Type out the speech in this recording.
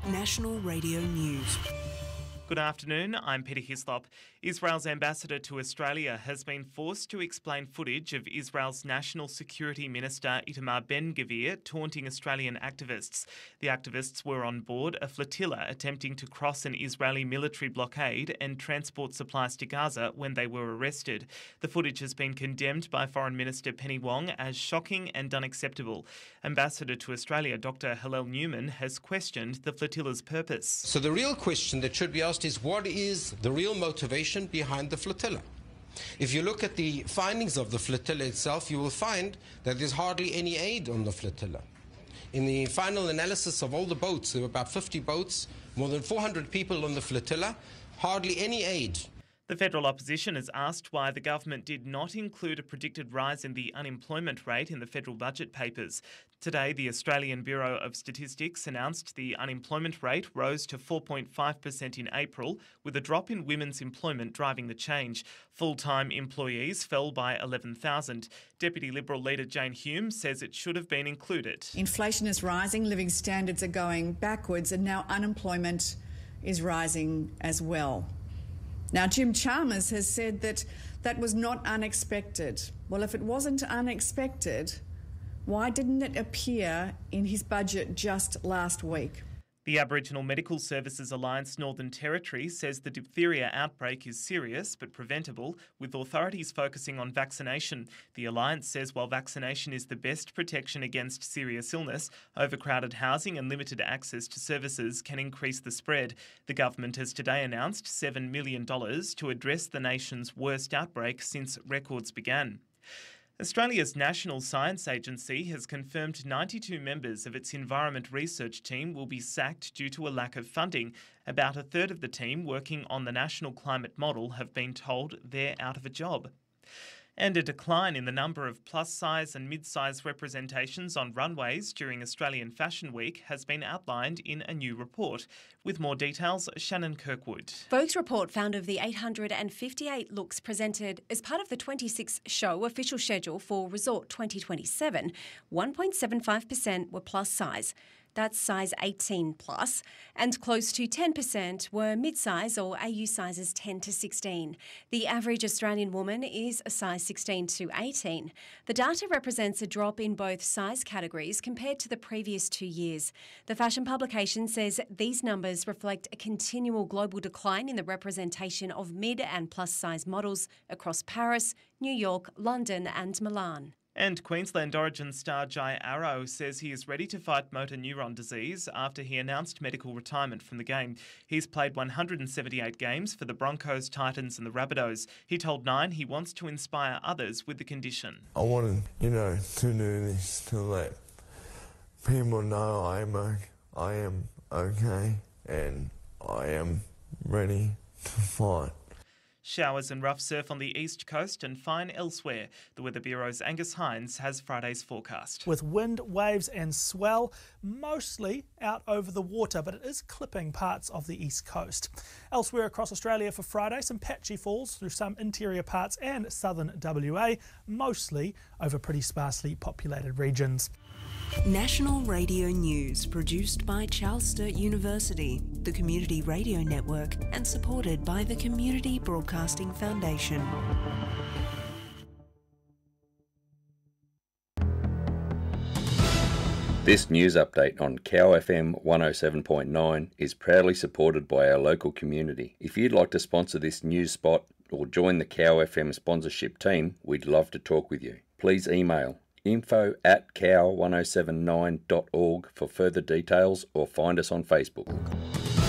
National Radio News. Good afternoon, I'm Peter Hislop. Israel's ambassador to Australia has been forced to explain footage of Israel's National Security Minister Itamar Ben-Gvir taunting Australian activists. The activists were on board a flotilla attempting to cross an Israeli military blockade and transport supplies to Gaza when they were arrested. The footage has been condemned by Foreign Minister Penny Wong as shocking and unacceptable. Ambassador to Australia Dr. Hillel Newman has questioned the flotilla's purpose. So the real question that should be asked is, what is the real motivation behind the flotilla? If you look at the findings of the flotilla itself, you will find that there's hardly any aid on the flotilla. In the final analysis of all the boats, there were about 50 boats, more than 400 people on the flotilla, hardly any aid. The federal opposition has asked why the government did not include a predicted rise in the unemployment rate in the federal budget papers. Today, the Australian Bureau of Statistics announced the unemployment rate rose to 4.5% in April, with a drop in women's employment driving the change. Full-time employees fell by 11,000. Deputy Liberal leader Jane Hume says it should have been included. Inflation is rising, living standards are going backwards, and now unemployment is rising as well. Now, Jim Chalmers has said that that was not unexpected. Well, if it wasn't unexpected, why didn't it appear in his budget just last week? The Aboriginal Medical Services Alliance Northern Territory says the diphtheria outbreak is serious but preventable, with authorities focusing on vaccination. The Alliance says while vaccination is the best protection against serious illness, overcrowded housing and limited access to services can increase the spread. The government has today announced $7 million to address the nation's worst outbreak since records began. Australia's National Science Agency has confirmed 92 members of its environment research team will be sacked due to a lack of funding. About a third of the team working on the National Climate Model have been told they're out of a job. And a decline in the number of plus-size and mid-size representations on runways during Australian Fashion Week has been outlined in a new report. With more details, Shannon Kirkwood. Vogue's report found of the 858 looks presented as part of the 26th show official schedule for Resort 2027, 1.75% were plus-size. That's size 18 plus, and close to 10% were mid-size or AU sizes 10 to 16. The average Australian woman is a size 16 to 18. The data represents a drop in both size categories compared to the previous 2 years. The fashion publication says these numbers reflect a continual global decline in the representation of mid and plus size models across Paris, New York, London and Milan. And Queensland Origin star Jai Arrow says he is ready to fight motor neuron disease after he announced medical retirement from the game. He's played 178 games for the Broncos, Titans and the Rabbitohs. He told Nine he wants to inspire others with the condition. I wanted, to do this to let people know I am okay and I am ready to fight. Showers and rough surf on the east coast and fine elsewhere. The Weather Bureau's Angus Hines has Friday's forecast. With wind, waves and swell mostly out over the water, but it is clipping parts of the east coast. Elsewhere across Australia for Friday, some patchy falls through some interior parts and southern WA, mostly over pretty sparsely populated regions. National Radio News, produced by Charles Sturt University, the Community Radio Network, and supported by the Community Broadcasting Foundation. This news update on Cow FM 107.9 is proudly supported by our local community. If you'd like to sponsor this news spot or join the Cow FM sponsorship team, we'd love to talk with you. Please email info@cow1079.org for further details or find us on Facebook.